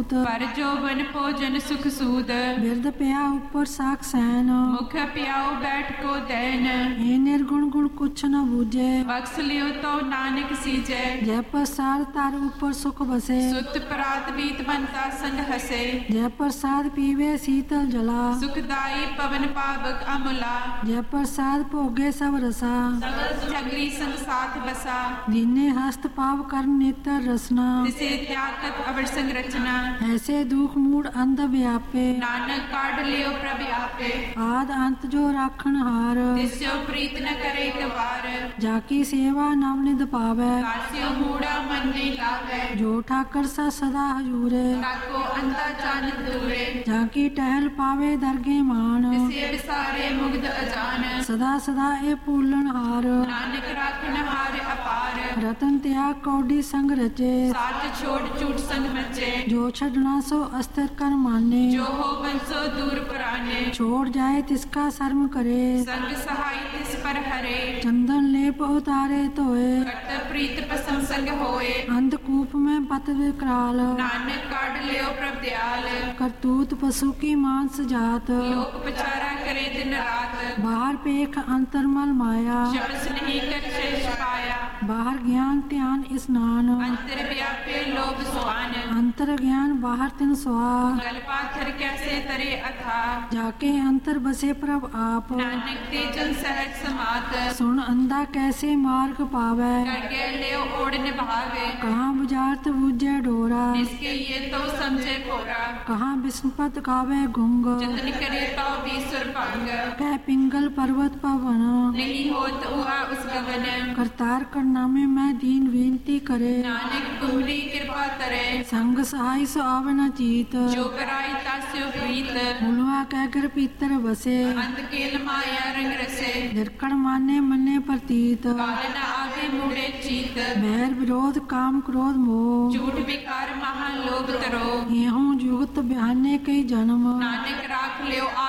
ਪਰ ਜੋਬਨ ਭੋਜਨ ਸੁਖ ਸੂਦ। ਬਿਰਧ ਪਿਆ ਉੱਪਰ ਸਾਖ ਸੈਨ, ਮੁਖ ਪਿਆਉ ਬੈਠ ਕੋ ਦੈਨ। ਇਹ ਨਿਰਗੁਣ ਗੁਣ ਕੁਛ ਨ ਬੂਝੇ, ਬਖਸ਼ ਲਿਓ ਤੋ ਨਾਨਕ ਸੀਜੈ। ਜੈ ਪ੍ਰਸਾਦ ਧਰ ਉੱਪਰ ਸੁਖ ਬਸੇ, ਸੁਤ ਪ੍ਰਾਤ ਬੀਤ ਬੰਤਾ ਸੰਗ ਹਸੇ। ਜੈ ਪ੍ਰਸਾਦ ਪੀਵੇ ਸੀਤਲ ਜਲਾ, ਸੁਖਦਾਈ ਪਵਨ ਪਾਵਕ ਅਮੁਲਾ। ਜੈ ਪ੍ਰਸਾਦ ਭੋਗੇ ਸਭ ਰਸਾ, ਜਗਰੀ ਸੰਗ ਸਾਥ ਬਸਾ। ਦੀਨੇ ਹਸਤ ਪਾਵ ਕਰਨ ਨੇਤਰ ਰਸਨਾ, ਤਿਸੇ ਤਿਆਗਤ ਅਵਰ ਸੰਗ ਰਚਨਾ। ਐਸੇ ਦੁਖ ਮੂੜ ਅੰਧ ਵਿਆਪੇ, ਨਾਨਕ ਕਾਢ ਲਿਓ ਪ੍ਰਭ ਆਪੇ। ਆਦ ਅੰਤ ਜੋ ਰਾਖਣ ਹਾਰ, ਤਿਸਿਓ ਪ੍ਰੀਤ ਨ ਕਰੇ ਇੱਕ ਵਾਰ। ਜਾ ਕੀ ਸੇਵਾ ਨਵ ਨਿਧ ਪਾਵੈ, ਕਾਸਿਓ ਮੂੜਾ ਮਨ ਨਹੀਂ ਲਾਵੈ। ਜੋ ਠਾਕਰ ਸਾ ਸਦਾ ਹਜੂਰੇ, ਤਾਕੋ ਅੰਧਾ ਚਾਨਕ ਦੂਰੇ। ਜਾ ਕੀ ਟਹਿਲ ਪਾਵੇ ਦਰਗੇ ਮਾਨ, ਤਿਸੇ ਵਿਸਾਰੇ ਮੁਗਧ ਅਜਾਨ। ਸਦਾ ਸਦਾ ਇਹ ਪੂਲਣ ਹਾਰ, ਨਾਨਕ ਰਾਖਣ ਹਾਰ ਅਪਾਰ। ਰਤਨ ਤਿਆਗ ਕੌਡੀ ਸੰਗ ਰਚੇ, ਸਾਚ ਛੋੜ ਝੂਠ ਸੰਗ ਮਚੇ। ਜੋ ਛਡਣਾ ਸੋ ਅਸਤਰ ਕਰ ਮਾਨੇ, ਜੋ ਹੋ ਬੰਸੋ ਦੂਰ ਪੁਰਾਣੇ। ਛੋੜ ਜਾਏ ਤਿਸਕਾ ਸ਼ਰਮ ਕਰੇ, ਸੰਗ ਸਹਾਈ ਤਿਸ ਪਰ ਹਰੇ। ਚੰਦਨ ਲੇਪ ਉਤਾਰੇ ਧੋਏ, ਕਰਤ ਪ੍ਰੀਤ ਪਸੰਦ ਸੰਗ ਹੋਏ। ਅੰਧਕੂਪ ਮੈਂ ਪਤ ਵਿਕਰਾਲ, ਨਾਨਕ ਕਾਢ ਲਿਓ ਪ੍ਰਭ ਦਿਆਲ। ਕਰਤੂਤ ਪਸ਼ੂ ਕੀ ਮਾਨਸ ਜਾਤ, ਲੋਕ ਵਿਚਾਰਾ ਕਰੇ ਦਿਨ ਰਾਤ। ਬਾਹਰ ਪੇਖ ਅੰਤਰਮਲ ਮਾਇਆ, ਸ਼ਬਦ ਨਹੀਂ ਕਰ ਸ਼ੇਸ਼ ਪਾਇਆ। ਬਾਹਰ ਗਿਆਨ ਧਿਆਨ ਇਸਨਾਨ, ਅੰਤਰ ਵਿਆਪੇ ਲੋਭ ਸੁਆਨ। ਅੰਤਰ ਗਿਆਨ ਬਾਹਰ ਤਿਨ ਸੁਆ, ਗਲ ਪਾਥਰ ਕੈਸੇ ਤਰੇ ਅਥਾ। ਜਾਕੇ ਅੰਤਰ ਬਸੇ ਪ੍ਰਭ ਆਪ, ਨਾਨਕ ਤੇ ਜਨ ਸਹਿਜ ਸਮਾਤ। ਸੁਣ ਅੰਧਾ ਕੈਸੇ ਮਾਰਗ ਪਾਵੈ, ਕਰਗੇ ਲਿਓ ਓੜ ਨਿਭਾਵੇ। ਕਹਾਂ ਬੁਝਾਰਤ ਬੂਝੈ ਡੋਰਾ, ਜਿਸਕੇ ਇਹ ਤੋ ਸਮਝੇ ਕੋਰਾ। ਕਹਾਂ ਬਿਸਨਪਤ ਕਾਵੈ ਗੁੰਗ, ਜਤਨ ਕਰੇ ਤੋ ਵੀ ਸੁਰ ਭੰਗ। ਕਹਿ ਪਿੰਗਲ ਪਰਵਤ ਪਵਨ, ਨਹੀਂ ਹੋਤ ਉਹਾ ਉਸ ਗਗਨ। ਕਰਤਾਰ ਕਰਨਾਮੇ ਮੈਂ ਦੀਨ ਬੇਨਤੀ ਕਰੇ, ਨਾਨਕ ਤੁਮਰੀ ਕਿਰਪਾ ਤਰੇ। ਸੰਗ ਸਹਾਈ ਸੋ ਆਵੈ ਨ ਚੀਤ, ਜੋ ਕਰਾਈ ਤਾਸਿਓ ਪ੍ਰੀਤ। ਹੁਲਵਾ ਕਹਿ ਕਰ ਪੀਤਰ ਬਸੇ, ਅੰਧ ਕੇਲ ਮਾਇਆ ਰੰਗ ਰਸੇ। ਨਿਰਕੜ ਮਾਨੇ ਮੰਨੇ ਪ੍ਰਤੀਤ, ਕਾਲ ਨ ਆਗੇ ਮੁੜੇ ਚੀਤ। ਬੈਰ ਵਿਰੋਧ ਕਾਮ ਕ੍ਰੋਧ ਮੋਹ, ਝੂਠ ਵਿਕਾਰ ਮਹਾ ਲੋਭ ਤਰੋ। ਇਹੋ ਜੁਗਤ ਬਿਆਨੇ ਕਈ ਜਨਮ, ਨਾਨਕ ਰਾਖ ਲਿਓ